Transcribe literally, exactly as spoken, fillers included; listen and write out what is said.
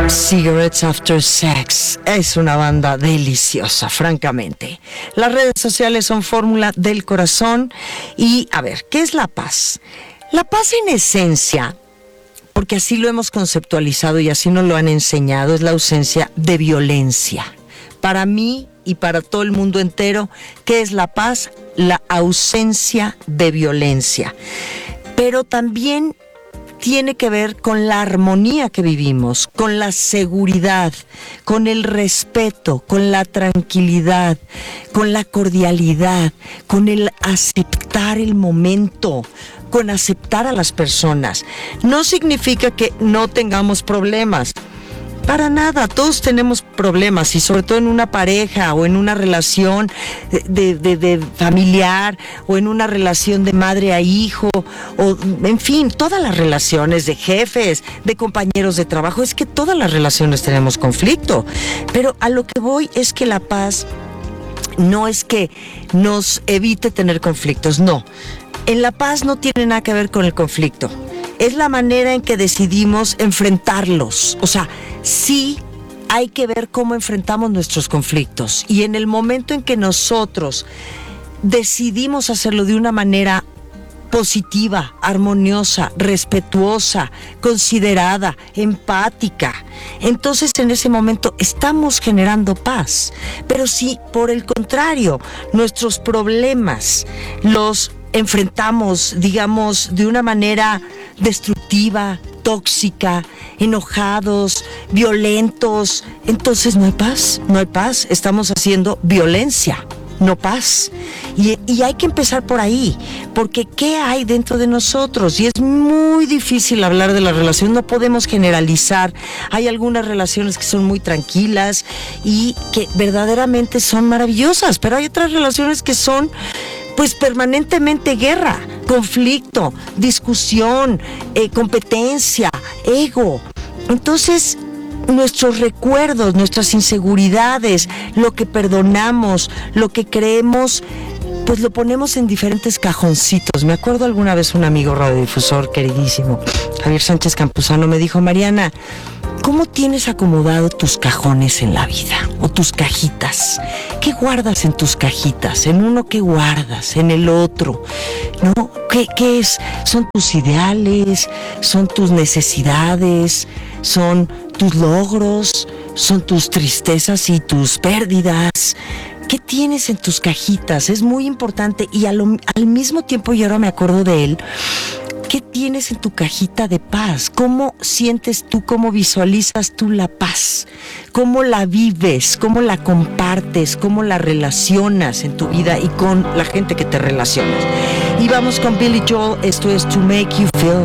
Cigarettes After Sex es una banda deliciosa, francamente. Las redes sociales son fórmula del corazón. Y, a ver, ¿qué es la paz? La paz en esencia, porque así lo hemos conceptualizado y así nos lo han enseñado, es la ausencia de violencia. Para mí y para todo el mundo entero, ¿qué es la paz? La ausencia de violencia. Pero también tiene que ver con la armonía que vivimos, con la seguridad, con el respeto, con la tranquilidad, con la cordialidad, con el aceptar el momento, con aceptar a las personas. No significa que no tengamos problemas. Para nada, todos tenemos problemas, y sobre todo en una pareja o en una relación de, de, de familiar o en una relación de madre a hijo, o en fin, todas las relaciones de jefes, de compañeros de trabajo, es que todas las relaciones tenemos conflicto. Pero a lo que voy es que la paz no es que nos evite tener conflictos, no. En la paz no tiene nada que ver con el conflicto. Es la manera en que decidimos enfrentarlos. O sea, sí hay que ver cómo enfrentamos nuestros conflictos. Y en el momento en que nosotros decidimos hacerlo de una manera positiva, armoniosa, respetuosa, considerada, empática, entonces en ese momento estamos generando paz. Pero si por el contrario nuestros problemas los enfrentamos, digamos, de una manera destructiva, tóxica, enojados, violentos, entonces no hay paz, no hay paz, estamos haciendo violencia, no paz. Y, y hay que empezar por ahí, porque ¿qué hay dentro de nosotros? Y es muy difícil hablar de la relación, no podemos generalizar. Hay algunas relaciones que son muy tranquilas y que verdaderamente son maravillosas, pero hay otras relaciones que son pues permanentemente guerra, conflicto, discusión, eh, competencia, ego. Entonces, nuestros recuerdos, nuestras inseguridades, lo que perdonamos, lo que creemos, pues lo ponemos en diferentes cajoncitos. Me acuerdo alguna vez un amigo radiodifusor queridísimo, Javier Sánchez Campuzano, me dijo: Mariana, ¿cómo tienes acomodado tus cajones en la vida? O tus cajitas. ¿Qué guardas en tus cajitas? En uno, ¿qué guardas? En el otro, ¿no? ¿Qué, qué es? ¿Son tus ideales? ¿Son tus necesidades? ¿Son tus logros? ¿Son tus tristezas y tus pérdidas? ¿Qué tienes en tus cajitas? Es muy importante. Y a lo, al mismo tiempo, y ahora me acuerdo de él, ¿qué tienes en tu cajita de paz? ¿Cómo sientes tú, cómo visualizas tú la paz? ¿Cómo la vives? ¿Cómo la compartes? ¿Cómo la relacionas en tu vida y con la gente que te relacionas? Y vamos con Billy Joel, esto es To Make You Feel